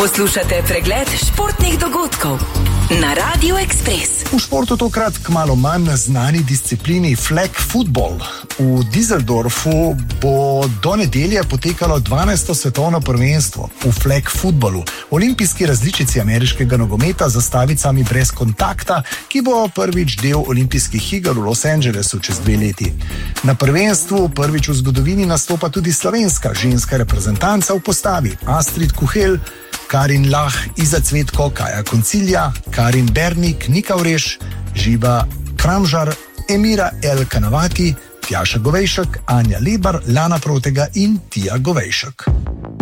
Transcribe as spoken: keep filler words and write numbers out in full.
Poslušate pregled športnih dogodkov na Radio Express. V športu tokrat kmalu manj znani disciplini flag football. V Düsseldorfu bo do nedelje potekalo dvanajsto svetovno prvenstvo v flag footballu, olimpijski različici ameriškega nogometa z zastavicami brez kontakta, ki bo prvič del olimpijskih iger v Los Angelesu čez dve leti. Na prvenstvu prvič v zgodovini nastopa tudi slovenska ženska reprezentanca v postavi Astrid Kuhel, Karin Lah, Iza Cvetko, Kaja Koncilja, Karin Bernik, Nika Ureš, Živa Kramžar, Emira El Kanavati, Tjaša Govejšek, Anja Lebar, Lana Protega in Tija Govejšek.